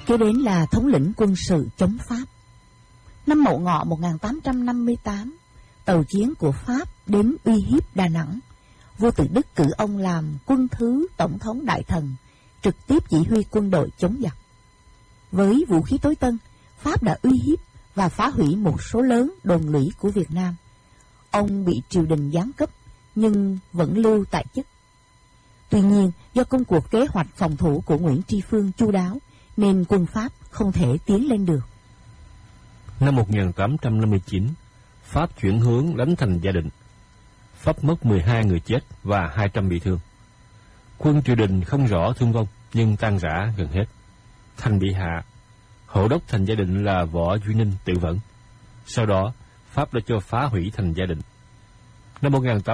Kế đến là thống lĩnh quân sự chống Pháp. Năm Mậu Ngọ 1858, tàu chiến của Pháp đến uy hiếp Đà Nẵng. Vua Tự Đức cử ông làm quân thứ tổng thống đại thần, trực tiếp chỉ huy quân đội chống giặc. Với vũ khí tối tân, Pháp đã uy hiếp và phá hủy một số lớn đồn lũy của Việt Nam. Ông bị triều đình giáng cấp nhưng vẫn lưu tại chức. Tuy nhiên, do công cuộc kế hoạch phòng thủ của Nguyễn Tri Phương chu đáo nên quân Pháp không thể tiến lên được. Năm 1859, Pháp chuyển hướng đánh thành Gia Định. Pháp mất 12 người chết và 200 bị thương. Quân triều đình không rõ thương vong nhưng tan rã gần hết. Thành bị hạ. Hộ đốc thành Gia Định là Võ Duy Ninh tự vẫn. Sau đó, Pháp đã cho phá hủy thành Gia Định. Năm